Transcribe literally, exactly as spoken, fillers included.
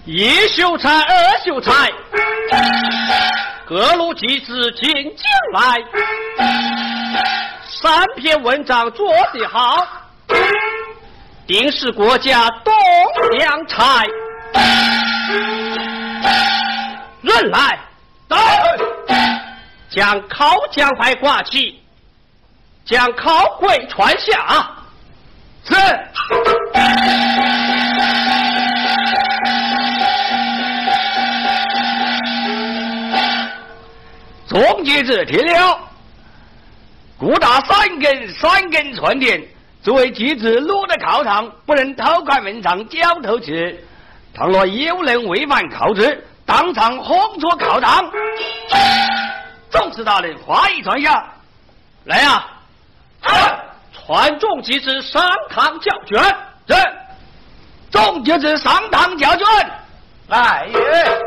一秀才，二秀才，各路祭司进京来。三篇文章做得好，定是国家栋梁才。人来，到，将考将牌挂起，将考柜传下。是。众弟子听了，顾大三根三根传电，作为弟子落得考堂，不能偷看文章交头吃。倘若有人违反考制，当场轰出考堂。众士大人话一传下，来啊！啊传众弟子上堂交卷。是。众弟子上堂交卷。来也。